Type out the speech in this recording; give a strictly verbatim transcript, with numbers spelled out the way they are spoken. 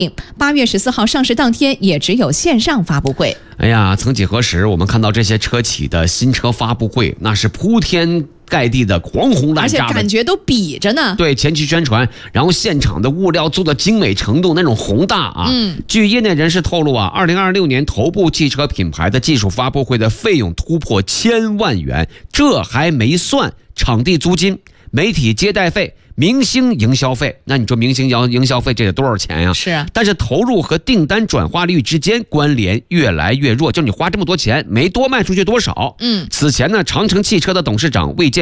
八月十四号上市当天也只有线上发布会。 哎呀，曾几何时，我们看到这些车企的新车发布会，那是铺天盖地的狂轰滥炸的， 而且感觉都比着呢。 对，前期宣传，然后现场的物料做的精美程度那种宏大啊。 嗯， 据业内人士透露啊，二零二六年头部汽车品牌的技术发布会的费用突破千万元，这还没算场地租金、媒体接待费、明星营销费。那你说明星营营销费这得多少钱呀？ 是啊， 但是投入和订单转化率之间关联越来越弱，就你花这么多钱，没多卖出去多少。 嗯， 此前呢，长城汽车的董事长魏建